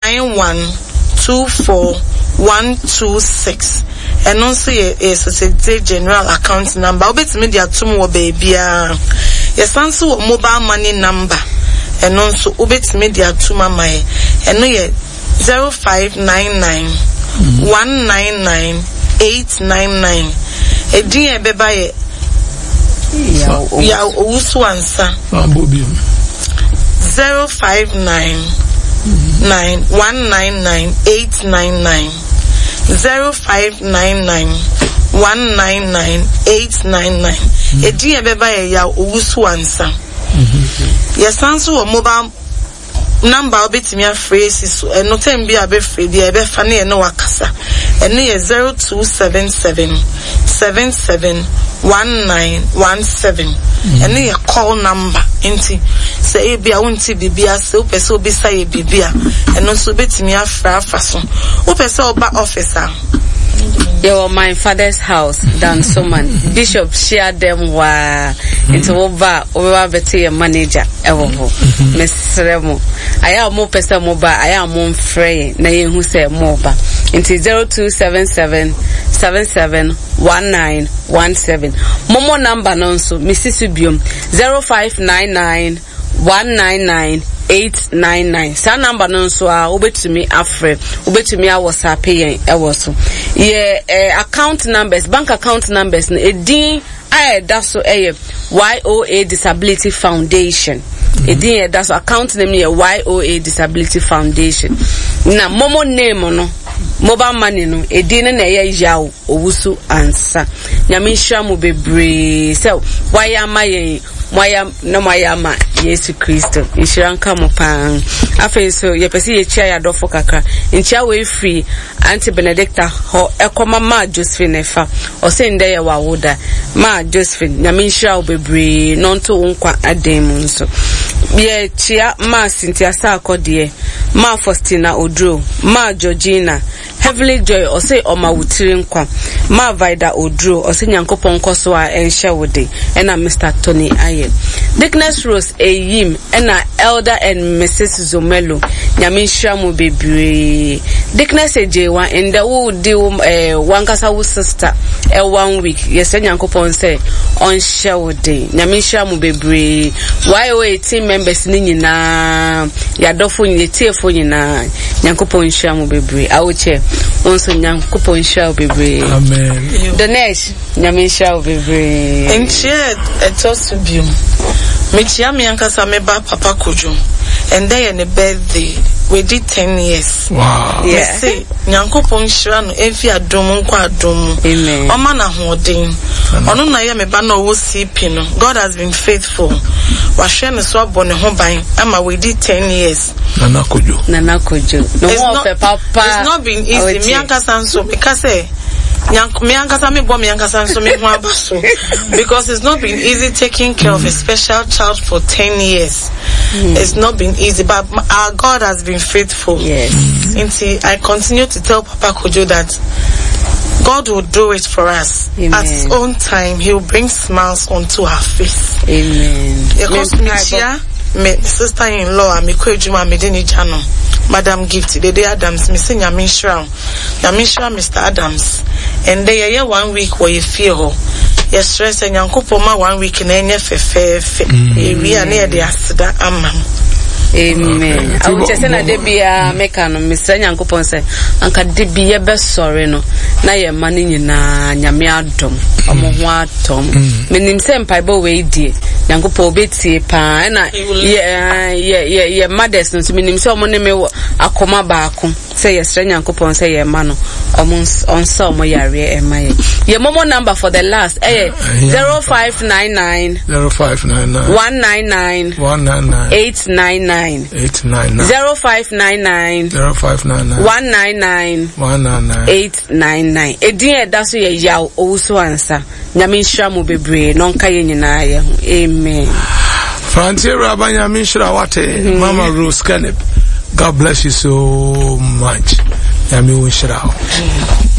9124-126. And also a Societe General account number. Obet media tumu baby. Yes, answer mobile money number. And also Obet media tuma my. And no 0599-199-899. A dear baby. Ya usu answer. 0599-199-899. 0599-199-899. A dear baby ya usu answer. Yes, answer mobile number bit me a phrase and no time be a bit free, the be funny and no akasa. And near 0277-77-1917. And near call number inti say be a won't be a so peso beside bibia and also bit me a fason. Opeso ba officer. They were my father's house, Dan Soman. Bishop shared them were into over Betty manager ever. Miss Remo. I am more person mobile, I am more free, nay who say mobile. Into 0277-77-1917. Momo number nonso, Mrs. Ubium 0599-199-899. Sa number nonso ubetumi afre, ubetumi WhatsApp ewoso. Account numbers, bank account numbers, edin that's so YOA Disability Foundation. Edin that's account name YOA Disability Foundation. Na momo name no mobile money no edin na yawo owusu ansa. Nyame hwa mo bebre. So why am I Mayama Yesu Christo inshiranka mo pan afa so ye pese ye chia ya dofo kakra nchia we free Auntie Benedicta ho ekoma ma Josephine efa o se nde ye wawoda ma Josephine nyame nhira obebre nonto nkwa adem nso ye chia ma Cynthia Sakode ma Faustina Odro ma Georgina Heavenly Joy o se o ma wutiri nkwa ma Vida Odro o se nyankopon koso a enhye wode ena Mr. Tony Aye Dickness Rose Eyim ena Elder and Mrs. Zomelo nyame nhira mo bebre Dickness ejewa and the wo di wankasa wo sister 1 week yes nyankopon say onhye wode nyame nhira mo bebre YOA team members ni nyina yadofo nyetiefo nyina nyankopon nhira mo bebre awoche onso nyankopon nhira bebre amen the next nyame nhira bebre enchie etosubium mechia me ankasa meba papa kojo and then the birthday we did 10 years. Wow. Yeah. Say nyankopon nhira no efi adom nkwa adom. Amen. Oma na hoden. Ono na ye meba na wo CP no. God has been faithful. Wa hwe ne so abo ne ho ban ama we did 10 years. Nana kojo. No one papa. It's not been easy. Me ankasa nso because me ankasa me bo me ankasa nso me ho abaso because it's not been easy taking care of a special child for 10 years. It's not been easy, but our God has been faithful. Yes. Until I continue to tell Papa Kojo that God will do it for us. Amen. At his own time, he will bring smiles onto our face. Amen. Me sister-in-law, me kwejuma me deni jano. Madam Gift, the day Adams, me say Nyamishra, Mr. Adams. And they are 1 week where you feel yes, stress and yankopoma 1 week in any fe. We are near the Asada Amam. Amen. I would just say na debia mekano Mr. Nyankopon say anka debia be sorry no na ye mane nyina nyame adom omo ho atom menim se mpaibo we die Nyankopon obetie pa na ye mothers no menim se omo ne me akoma baako say yes Nyankopon say ye ma no omo onsa omo yare e ma ye momo number for the last 0599 199 899 0599 199 899 edin edaso ye yaw owuso ansa nyame nhira mo bebre no nka ye nyina ye ho amen Francie Rabanya Mishra Wate Mama Rose Kenneth, God bless you so much. Nyame nhira.